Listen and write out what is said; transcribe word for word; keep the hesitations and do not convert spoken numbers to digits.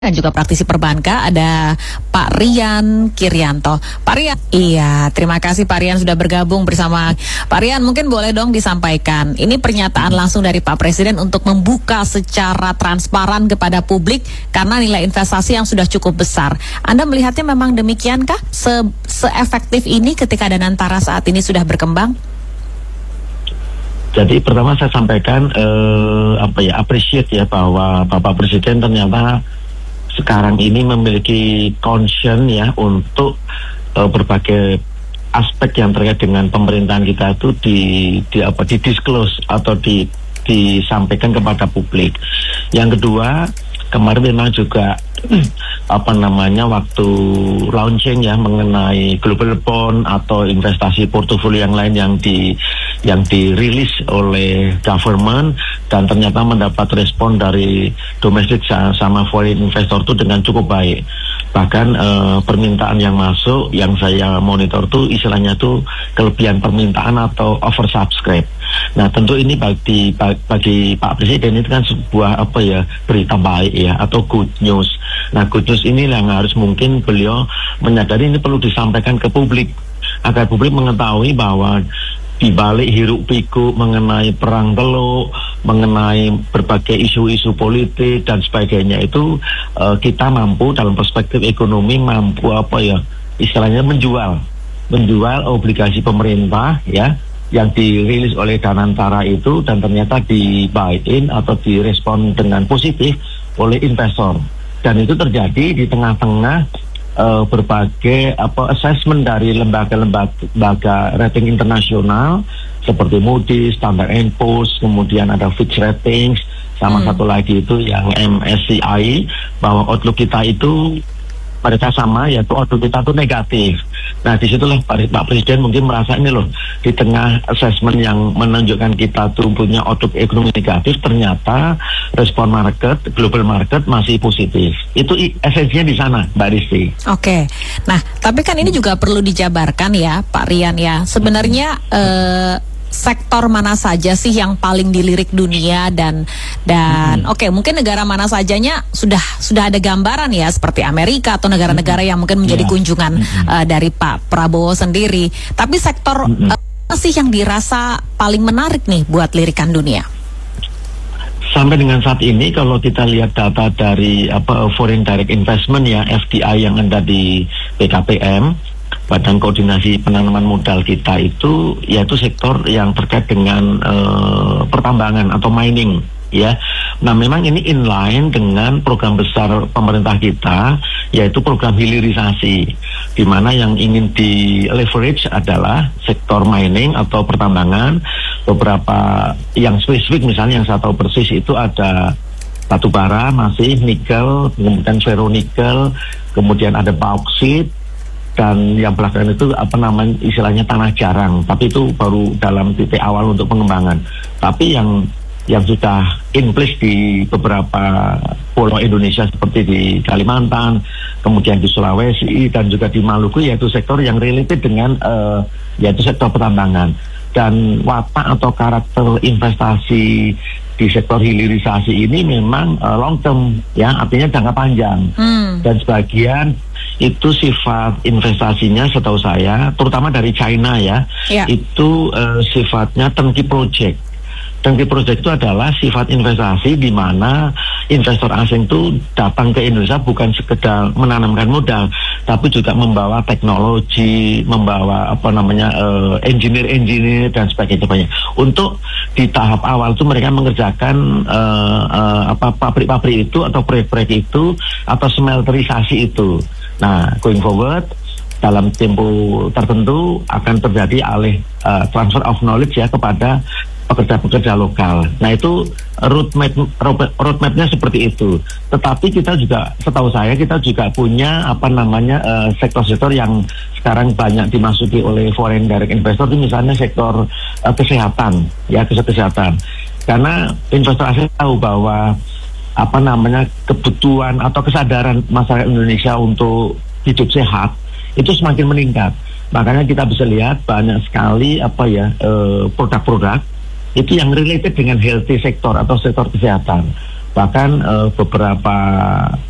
Dan juga praktisi perbankan ada Pak Rian Kiryanto. Pak Rian, iya, terima kasih Pak Rian sudah bergabung bersama. Pak Rian, mungkin boleh dong disampaikan, ini pernyataan langsung dari Pak Presiden untuk membuka secara transparan kepada publik karena nilai investasi yang sudah cukup besar. Anda melihatnya memang demikiankah? Se seefektif ini ketika Danantara saat ini sudah berkembang? Jadi pertama saya sampaikan eh, apa ya appreciate ya bahwa Bapak Presiden ternyata sekarang ini memiliki concern ya untuk uh, berbagai aspek yang terkait dengan pemerintahan kita itu di, di apa di disclose atau di disampaikan kepada publik. Yang kedua, kemarin memang juga apa namanya waktu launching ya mengenai global bond atau investasi portofolio yang lain yang di yang dirilis oleh government dan ternyata mendapat respon dari domestik sama foreign investor itu dengan cukup baik. Bahkan eh, permintaan yang masuk yang saya monitor tuh istilahnya tuh kelebihan permintaan atau oversubscribe. Nah tentu ini bagi bagi Pak Presiden itu kan sebuah apa ya berita baik ya atau good news. Nah good news ini yang harus mungkin beliau menyadari ini perlu disampaikan ke publik agar publik mengetahui bahwa di balik hiruk pikuk mengenai perang teluk, mengenai berbagai isu-isu politik dan sebagainya itu uh, kita mampu dalam perspektif ekonomi mampu apa ya istilahnya menjual menjual obligasi pemerintah ya yang dirilis oleh Danantara itu dan ternyata di buy-in atau direspon dengan positif oleh investor dan itu terjadi di tengah-tengah Uh, berbagai apa assessment dari lembaga-lembaga rating internasional seperti Moody's, Standard and Poor's, kemudian ada Fitch Ratings, sama hmm. satu lagi itu yang M S C I bahwa outlook kita itu mereka sama, yaitu outlook kita itu negatif. Nah disitulah Pak Presiden mungkin merasa ini loh di tengah assessment yang menunjukkan kita tuh punya outlook ekonomi negatif, ternyata respon market, global market masih positif. Itu esensinya di sana, Mbak Risti. Oke, nah tapi kan ini juga perlu dijabarkan ya, Pak Rian ya. Sebenarnya eh, sektor mana saja sih yang paling dilirik dunia dan dan hmm. oke okay, mungkin negara mana sajanya sudah sudah ada gambaran ya seperti Amerika atau negara-negara yang mungkin menjadi yeah. kunjungan hmm. uh, dari Pak Prabowo sendiri. Tapi sektor hmm. uh, apa sih yang dirasa paling menarik nih buat lirikan dunia? Sampai dengan saat ini kalau kita lihat data dari apa foreign direct investment ya F D I yang ada di B K P M Badan Koordinasi Penanaman Modal kita itu yaitu sektor yang terkait dengan uh, pertambangan atau mining ya. Nah memang ini inline dengan program besar pemerintah kita yaitu program hilirisasi di mana yang ingin di leverage adalah sektor mining atau pertambangan. Beberapa yang spesifik misalnya yang saya tahu persis itu ada batu bara masih, nikel, kemudian ferronikel, kemudian ada bauksit, dan yang belakangan itu apa namanya istilahnya tanah jarang, tapi itu baru dalam titik awal untuk pengembangan. Tapi yang yang sudah in place di beberapa pulau Indonesia seperti di Kalimantan, kemudian di Sulawesi dan juga di Maluku yaitu sektor yang related dengan uh, yaitu sektor pertambangan. Dan watak atau karakter investasi di sektor hilirisasi ini memang uh, long term ya, artinya jangka panjang. Hmm. Dan sebagian itu sifat investasinya setahu saya, terutama dari China ya, yeah. itu uh, sifatnya turnkey project. Turnkey project itu adalah sifat investasi di mana investor asing itu datang ke Indonesia bukan sekedar menanamkan modal, tapi juga membawa teknologi, membawa apa namanya uh, engineer-engineer dan sebagainya. Untuk di tahap awal itu mereka mengerjakan uh, uh, apa pabrik-pabrik itu atau proyek-proyek itu atau smelterisasi itu. Nah, going forward dalam tempo tertentu akan terjadi alih uh, transfer of knowledge ya kepada pekerja-pekerja lokal. Nah itu roadmap roadmapnya seperti itu. Tetapi kita juga, setahu saya kita juga punya apa namanya sektor-sektor uh, yang sekarang banyak dimasuki oleh foreign direct investor. Itu misalnya sektor uh, kesehatan, ya kesehatan. Karena investor asing tahu bahwa apa namanya kebutuhan atau kesadaran masyarakat Indonesia untuk hidup sehat itu semakin meningkat. Makanya kita bisa lihat banyak sekali apa ya uh, produk-produk itu yang related dengan healthy sektor atau sektor kesehatan. Bahkan uh, beberapa